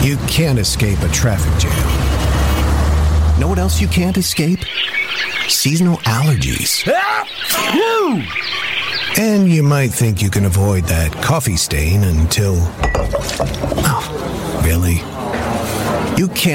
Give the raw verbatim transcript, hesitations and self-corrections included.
You can't escape a traffic jam. Know what else you can't escape? Seasonal allergies. And you might think you can avoid that coffee stain until... Oh, really? You can't